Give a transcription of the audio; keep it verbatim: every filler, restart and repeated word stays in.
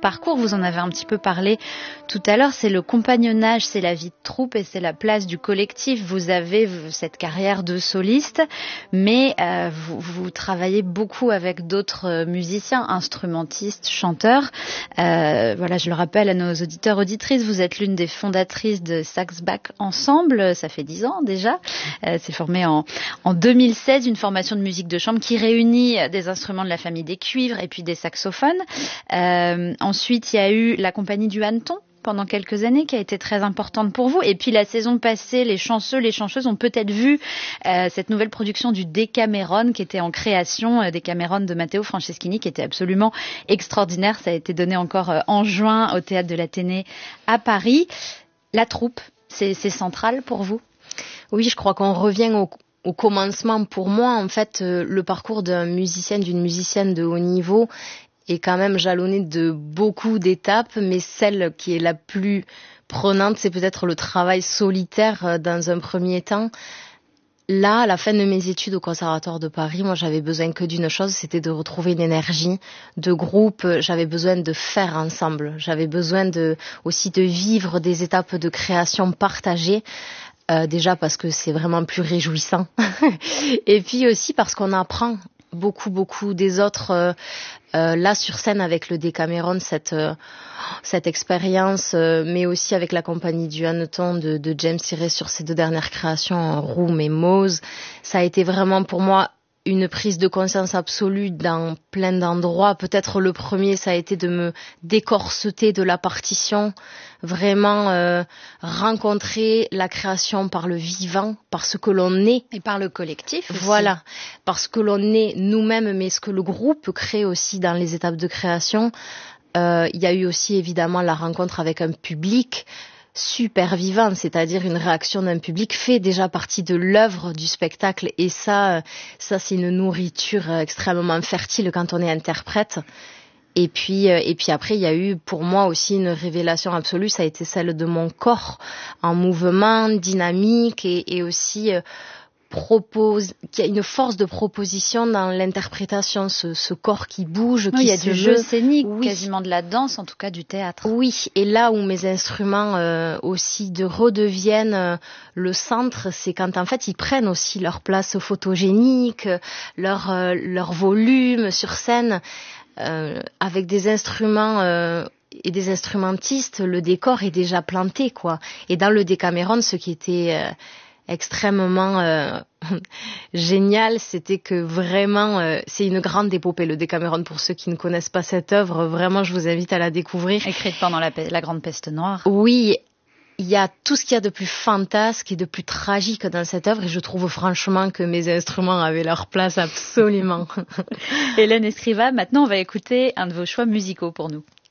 parcours, vous en avez un petit peu parlé tout à l'heure, c'est le compagnonnage, c'est la vie de troupe et c'est la place du collectif. Vous avez cette carrière de soliste, mais euh, vous, vous travaillez beaucoup avec d'autres musiciens, instrumentistes, chanteurs. Euh, voilà, je le rappelle à nos auditeurs, auditrices, vous êtes l'une des fondatrices de Saxback Ensemble, ça fait dix ans déjà. Euh, c'est formé en, en deux mille seize, une formation de musique de chambre qui réunit des instruments de la famille des cuivres et puis des saxophones. Euh, ensuite, il y a eu la compagnie du hanneton pendant quelques années qui a été très importante pour vous. Et puis la saison passée, les chanceux, les chanceuses ont peut-être vu euh, cette nouvelle production du Decameron qui était en création, euh, Decameron de Matteo Franceschini, qui était absolument extraordinaire. Ça a été donné encore euh, en juin au Théâtre de l'Athénée à Paris. La troupe, c'est, c'est central pour vous ? Oui, je crois qu'on revient au, au commencement. Pour moi, en fait, euh, le parcours d'un musicien, d'une musicienne de haut niveau est quand même jalonné de beaucoup d'étapes, mais celle qui est la plus prenante, c'est peut-être le travail solitaire euh, dans un premier temps. Là, à la fin de mes études au Conservatoire de Paris, moi, j'avais besoin que d'une chose, c'était de retrouver une énergie de groupe. J'avais besoin de faire ensemble. J'avais besoin de, aussi de vivre des étapes de création partagées. Euh, déjà parce que c'est vraiment plus réjouissant. Et puis aussi parce qu'on apprend beaucoup, beaucoup des autres. Euh, euh, là, sur scène, avec le Decameron, cette, euh, cette expérience, euh, mais aussi avec la compagnie du hanneton de, de James Tiré sur ses deux dernières créations, Room et Mose, ça a été vraiment pour moi une prise de conscience absolue dans plein d'endroits. Peut-être le premier, ça a été de me décorseter de la partition, vraiment euh, rencontrer la création par le vivant, par ce que l'on est. Et par le collectif aussi. Voilà, parce que l'on est nous-mêmes, mais ce que le groupe crée aussi dans les étapes de création. Euh, il y a eu aussi évidemment la rencontre avec un public super vivante, c'est-à-dire une réaction d'un public fait déjà partie de l'œuvre du spectacle, et ça, ça c'est une nourriture extrêmement fertile quand on est interprète. Et puis, et puis après, il y a eu pour moi aussi une révélation absolue, ça a été celle de mon corps en mouvement, dynamique, et, et aussi euh, propose, qu'il y a une force de proposition dans l'interprétation, ce, ce corps qui bouge, oui, qui il y a se du veut. jeu scénique, oui. Quasiment de la danse, en tout cas du théâtre. Oui, et là où mes instruments euh, aussi de redeviennent euh, le centre, c'est quand en fait ils prennent aussi leur place photogénique, leur euh, leur volume sur scène, euh, avec des instruments euh, et des instrumentistes, le décor est déjà planté, quoi. Et dans le Decameron, ce qui était euh, extrêmement euh, génial, c'était que vraiment euh, c'est une grande épopée, le Decameron. Pour ceux qui ne connaissent pas cette œuvre, vraiment je vous invite à la découvrir. Écrite pendant la, la grande peste noire. Oui, il y a tout ce qu'il y a de plus fantasque et de plus tragique dans cette œuvre, et je trouve franchement que mes instruments avaient leur place absolument. Hélène Escriva, maintenant on va écouter un de vos choix musicaux pour nous.